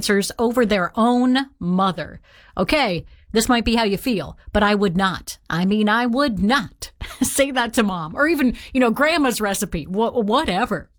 answers over their own mother. Okay, this might be how you feel, but I would not. I would not say that to mom or even, grandma's recipe, whatever.